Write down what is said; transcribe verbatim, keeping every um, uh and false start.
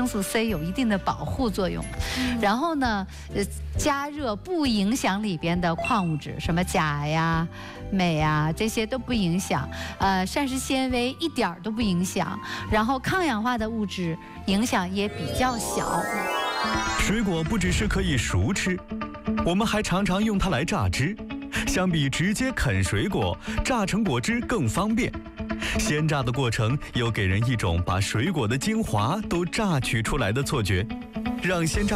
素 C 有一定的保护作用。然后呢，呃，加热不影响里边的矿物质，什么钾呀、镁呀，这些都不影响。呃，膳食纤维一点儿都不影响。然后抗氧化的物质影响也比较小。 水果不只是可以熟吃，我们还常常用它来榨汁。相比直接啃水果，榨成果汁更方便。鲜榨的过程又给人一种把水果的精华都榨取出来的错觉，让鲜榨